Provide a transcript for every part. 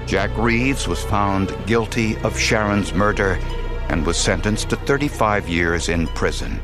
Jack Reeves was found guilty of Sharon's murder and was sentenced to 35 years in prison.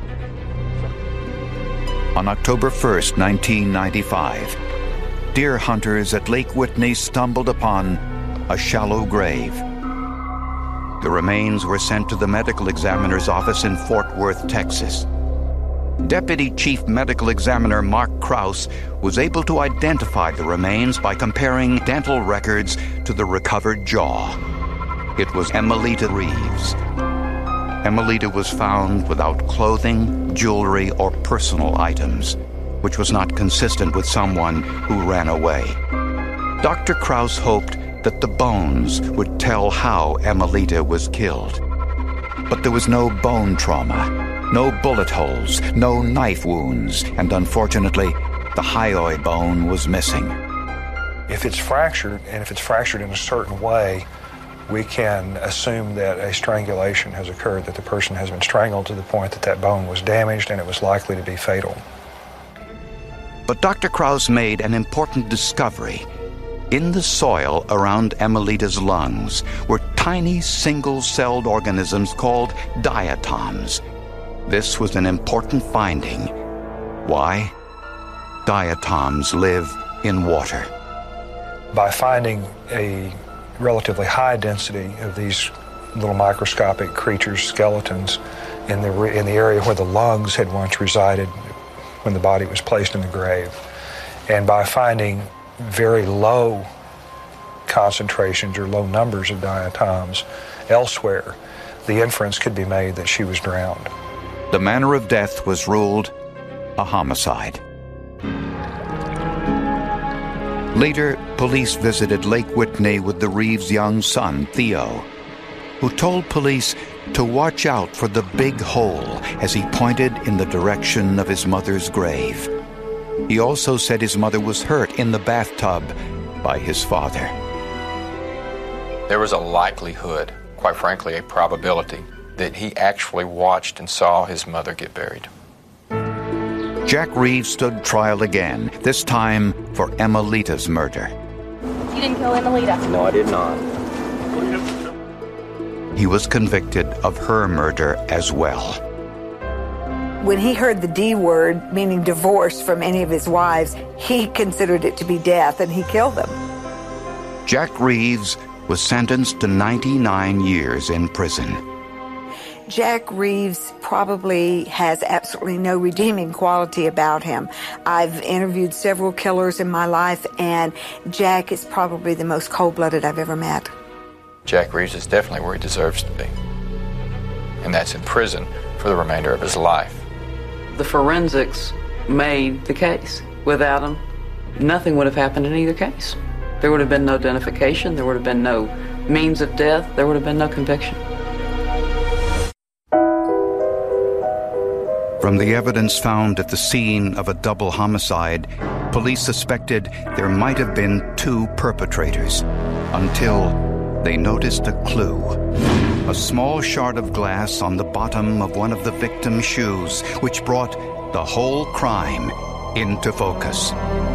On October 1st, 1995, deer hunters at Lake Whitney stumbled upon a shallow grave. The remains were sent to the medical examiner's office in Fort Worth, Texas. Deputy Chief Medical Examiner Mark Krause was able to identify the remains by comparing dental records to the recovered jaw. It was Emelita Reeves. Emelita was found without clothing, jewelry, or personal items, which was not consistent with someone who ran away. Dr. Krause hoped that the bones would tell how Emelita was killed. But there was no bone trauma, no bullet holes, no knife wounds, and unfortunately, the hyoid bone was missing. If it's fractured, and if it's fractured in a certain way, we can assume that a strangulation has occurred, that the person has been strangled to the point that that bone was damaged and it was likely to be fatal. But Dr. Krause made an important discovery. In the soil around Emelita's lungs were tiny single-celled organisms called diatoms. This was an important finding. Why? Diatoms live in water. By finding a relatively high density of these little microscopic creatures, skeletons, in the area where the lungs had once resided when the body was placed in the grave, and by finding very low concentrations or low numbers of diatoms elsewhere, the inference could be made that she was drowned. The manner of death was ruled a homicide. Later, police visited Lake Whitney with the Reeves' young son, Theo, who told police to watch out for the big hole as he pointed in the direction of his mother's grave. He also said his mother was hurt in the bathtub by his father. There was a likelihood, quite frankly, a probability, that he actually watched and saw his mother get buried. Jack Reeves stood trial again, this time for Emelita's murder. You didn't kill Emelita? No, I did not. He was convicted of her murder as well. When he heard the D word, meaning divorce, from any of his wives, he considered it to be death, and he killed them. Jack Reeves was sentenced to 99 years in prison. Jack Reeves probably has absolutely no redeeming quality about him. I've interviewed several killers in my life, and Jack is probably the most cold-blooded I've ever met. Jack Reeves is definitely where he deserves to be, and that's in prison for the remainder of his life. The forensics made the case. Without them, nothing would have happened in either case. There would have been no identification, there would have been no means of death, there would have been no conviction. From the evidence found at the scene of a double homicide, police suspected there might have been two perpetrators, until they noticed a clue. A small shard of glass on the bottom of one of the victim's shoes, which brought the whole crime into focus.